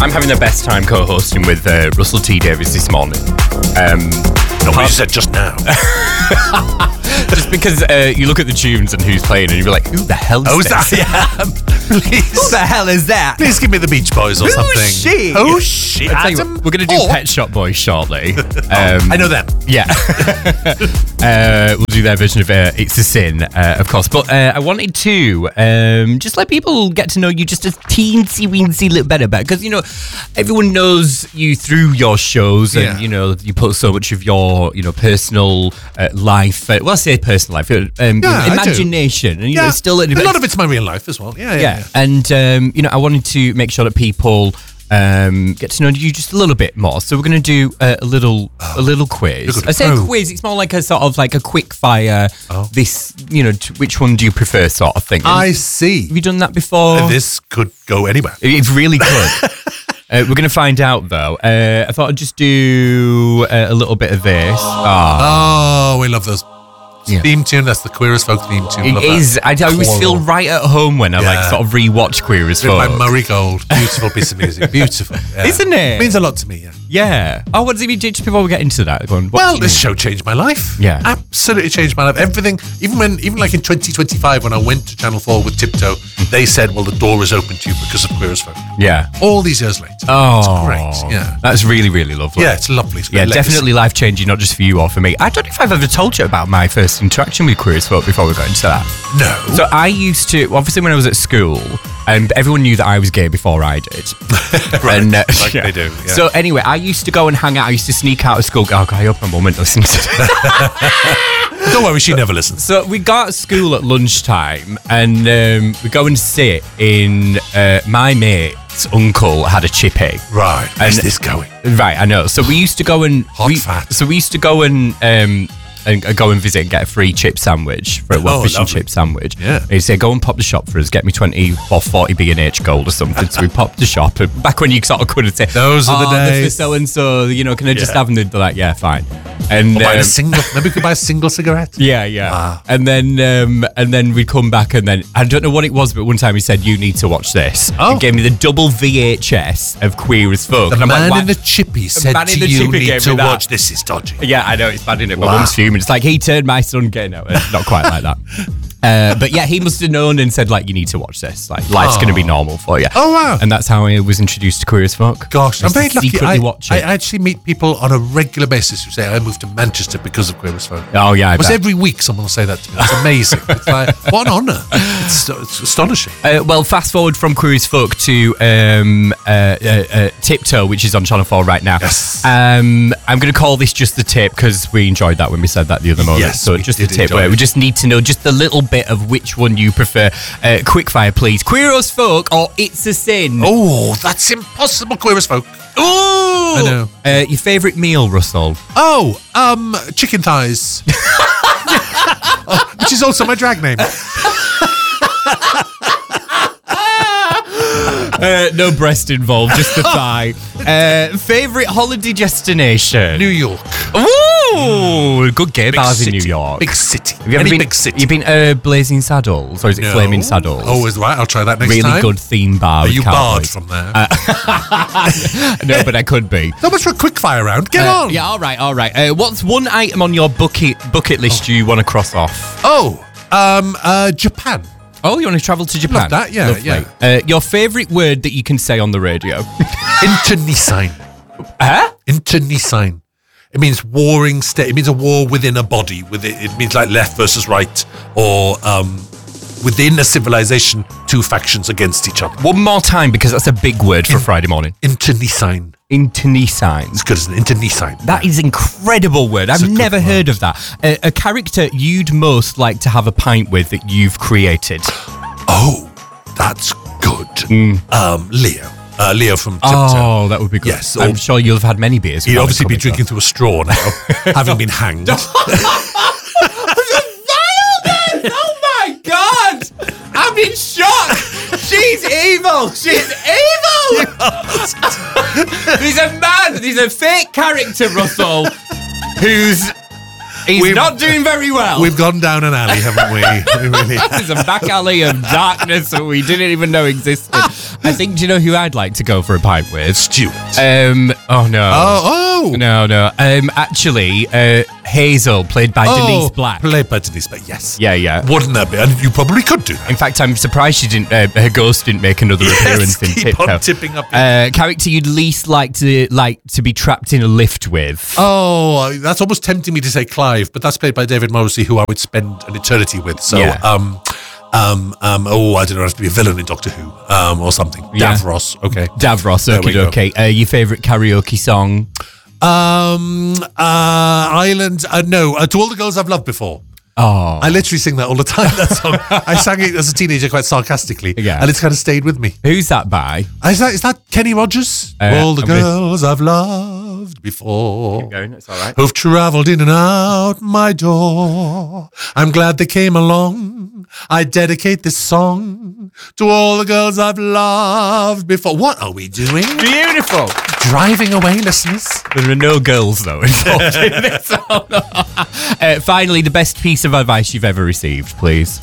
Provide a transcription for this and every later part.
I'm having the best time co-hosting with Russell T Davies this morning. What you said just now. Just because you look at the tunes and who's playing and you're like, who the hell is this? Please. Who the hell is that? Please give me the Beach Boys or something. Who's she? Who's she? I'll tell you what, we're going to do Pet Shop Boys shortly. I know them. Yeah. We'll do their version of It's a Sin, of course. But I wanted to just let people get to know you just a teensy-weensy little better. Because, you know, everyone knows you through your shows and, you know, you put so much of your, you know, personal life, well, I say personal life, imagination. And, you know, still a lot of it's my real life as well. Yeah. And, you know, I wanted to make sure that people get to know you just a little bit more. So we're going to do a little quiz. I say quiz, it's more like a sort of like a quick fire. This, you know, which one do you prefer sort of thing. And I see. have you done that before? This could go anywhere. It really could. We're going to find out, though. I thought I'd just do a little bit of this. Oh, we love those. Theme tune, that's the Queer as Folk theme tune. It is. I always feel right at home when I like sort of rewatch Queer as Folk. By Murray Gold. Beautiful piece of music. Beautiful. Yeah. Isn't it? It means a lot to me, Yeah. Oh, what does it mean just before we get into that? Well, this show changed my life. Yeah. Absolutely changed my life. Everything, even like in 2025 when I went to Channel 4 with Tiptoe, they said, well, the door is open to you because of Queer as Folk. Yeah. All these years later. Oh. It's great. Yeah. That's really, really lovely. Yeah, it's lovely. It's great definitely life-changing, not just for you or for me. I don't know if I've ever told you about my first interaction with Queer as Folk before we got into that. No. So I used to, obviously when I was at school, and everyone knew that I was gay before I did. Right, and, they do. Yeah. So anyway, I used to go and hang out. I used to sneak out of school. Oh, God, I hope my mum won't listen to this. Don't worry, she never listens. So we got at school at lunchtime, and we go and sit in my mate's uncle had a chippy. Right. Where's this going? Right, I know. So we used to go and fat. So we used to go and go and visit and get a free chip sandwich for a fish and chip sandwich. Yeah. And he'd say, go and pop the shop for us, get me 20 or 40 B&H gold or something. So we popped the shop. And back when you sort of couldn't say, those are the days. For so-and-so, you know, can I just have them? They're like, yeah, fine. And maybe we could buy a single cigarette. Yeah. Wow. And then we'd come back and then, I don't know what it was, but one time he said, you need to watch this. He gave me the double VHS of Queer as Folk. The man in the chippy said to you, need to watch this, is dodgy. Yeah, I know, it's bad, isn't it? My mum's fuming. It's like he turned my son gay. No, not quite like that. But yeah, he must have known and said, like, you need to watch this. Like, life's going to be normal for you. Oh, wow. And that's how I was introduced to Queer as Folk. Gosh, I'm very lucky. Watch I actually meet people on a regular basis who say, I moved to Manchester because of Queer as Folk. Oh, yeah. Almost every week someone will say that to me. It's amazing. It's like, what an honour. It's astonishing. Well, fast forward from Queer as Folk to Tiptoe, which is on Channel 4 right now. Yes. I'm going to call this just the tip because we enjoyed that when we said that the other moment. Yes, so just the tip where we just need to know just a little bit of which one you prefer. Quickfire, please. Queer as Folk or It's a Sin? Oh, that's impossible, Queer as Folk. Oh, I know. Your favourite meal, Russell? Oh, chicken thighs. Which is also my drag name. No breast involved, just the thigh. Favourite holiday destination? New York. Ooh, good gay bars in New York. Big city. Have you ever been? Big city. You've been Blazing Saddles, or is it Flaming Saddles? Oh, is right. I'll try that next really time. Really good theme bar. Are you barred from there? No, but I could be. So much for a quick fire round. Get on. Yeah, all right. What's one item on your bucket list you want to cross off? Japan. Oh, you want to travel to Japan? Love that, yeah. Lovely. Yeah. Your favourite word that you can say on the radio? Internecine. Huh? Internecine. It means warring state. It means a war within a body. It means like left versus right, or within a civilization, two factions against each other. One more time, because that's a big word for Friday morning. Internecine. Internecine. It's good, isn't it? Internecine. That is an incredible word. I've never heard of that. A character you'd most like to have a pint with that you've created. Oh, that's good. Leo. Leo from Tiptoe. Oh, that would be good. Yes. I'm sure you'll have had many beers. He'd obviously be drinking through a straw now, having been hanged. Oh my God! I'm in shock! She's evil! She's evil! There's a fake character, Russell, who's He's not doing very well. We've gone down an alley, haven't we? We really have. There's a back alley of darkness that we didn't even know existed. I think, do you know who I'd like to go for a pint with? Stuart. Oh no. Oh. No. Actually, Hazel, played by Denise Black. Played by Denise Black, yes. Yeah. Wouldn't that be? And you probably could do that. In fact, I'm surprised she didn't. Her ghost didn't make another appearance in keep on Tiptoe. tipping up. Character you'd least like to be trapped in a lift with. Oh, that's almost tempting me to say Clive, but that's played by David Morrissey, who I would spend an eternity with. So, Yeah. I don't know, it has to be a villain in Doctor Who, or something. Yeah. Davros, okay. Davros, There we go. okay. Your favourite karaoke song? Island, To All the Girls I've Loved Before. Oh, I literally sing that all the time, that song. I sang it as a teenager quite sarcastically, Yeah. and it's kind of stayed with me. who's that by? Is that Kenny Rogers? All the I'm gonna- girls I've loved before. Going, it's all right. Who've travelled in and out my door. I'm glad they came along. I dedicate this song to all the girls I've loved before. What are we doing? Beautiful. Driving away, listeners. There are no girls though involved in this song. Finally, the best piece of advice you've ever received, please.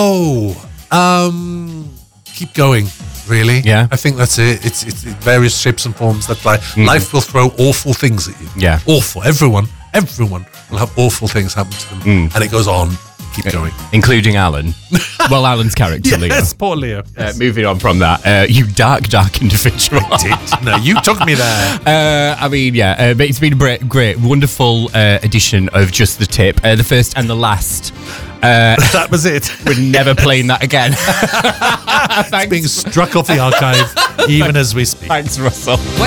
Keep going. Really? Yeah. I think that's it. It's various shapes and forms that life will throw awful things at you. Yeah. Awful. Everyone will have awful things happen to them, and it goes on. Keep going. Including Alan. Well, Alan's character, Leo. Yes, poor Leo. Moving on from that, you dark individual. No, you took me there. But it's been a great, wonderful edition of Just the Tip. The first and the last. That was it. We're never playing that again. Thanks. Being struck off the archive, even as we speak. Thanks, Russell.